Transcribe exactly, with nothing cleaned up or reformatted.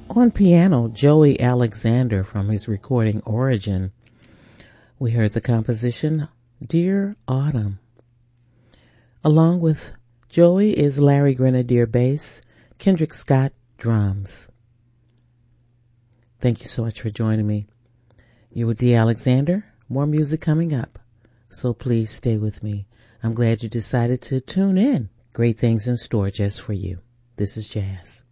On piano, Joey Alexander from his recording Origin. We heard the composition Dear Autumn. Along with Joey is Larry Grenadier bass, Kendrick Scott drums. Thank you so much for joining me. You were Dee Alexander. More music coming up, so please stay with me. I'm glad you decided to tune in. Great things in store just for you. This is Jazz.